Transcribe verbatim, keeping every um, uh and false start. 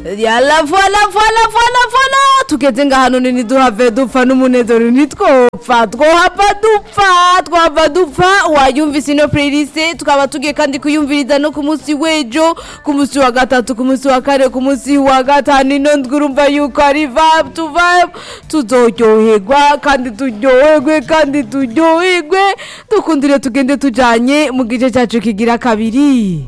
Yalla voila voila voila voila tugeze ngahano nini duhave dupfa n'umunezero nitwopfa twohava dupfa twava dupfa wayumvise ino playlist tukaba tugiye kandi kuyumviriza no ku munsi wejo ku munsi wa gatatu ku munsi wa kane ku munsi wa gatanu ino ndurumva yuko ari vibe to vibe tuzoryoherwa kandi turyoherwe kandi turyoherwe dukundire tugende tujanye mu gice cyacu kigira kabiri.